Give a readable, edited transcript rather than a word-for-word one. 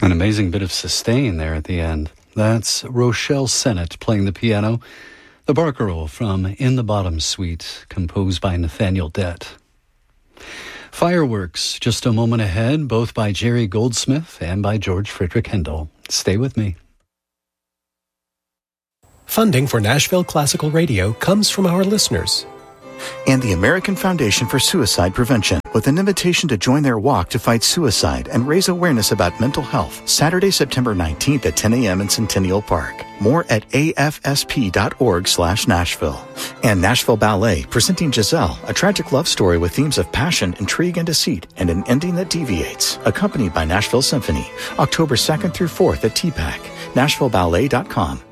An amazing bit of sustain there at the end. That's Rochelle Sennett playing the piano. The Barcarolle from In the Bottom Suite, composed by Nathaniel Dett. Fireworks, just a moment ahead, both by Jerry Goldsmith and by George Frederick Handel. Stay with me. Funding for Nashville Classical Radio comes from our listeners. And the American Foundation for Suicide Prevention, with an invitation to join their walk to fight suicide and raise awareness about mental health. Saturday, September 19th at 10 a.m. in Centennial Park. More at afsp.org/Nashville. And Nashville Ballet, presenting Giselle, a tragic love story with themes of passion, intrigue, and deceit, and an ending that deviates. Accompanied by Nashville Symphony. October 2nd through 4th at TPAC. NashvilleBallet.com.